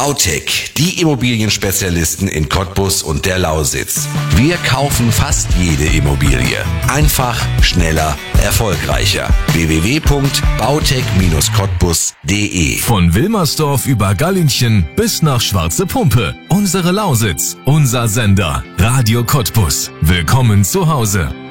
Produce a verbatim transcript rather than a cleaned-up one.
Bautech, die Immobilienspezialisten in Cottbus und der Lausitz. Wir kaufen fast jede Immobilie. Einfach, schneller, erfolgreicher. w w w punkt bautech Bindestrich cottbus punkt de Von Wilmersdorf über Gallinchen bis nach Schwarze Pumpe. Unsere Lausitz, unser Sender. Radio Cottbus. Willkommen zu Hause.